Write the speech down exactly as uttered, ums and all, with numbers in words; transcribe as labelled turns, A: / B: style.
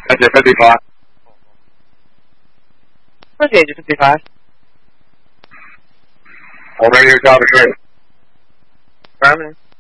A: Engine fifty-five.
B: Where's the engine fifty-five?
A: On radio copy three.
B: Roman.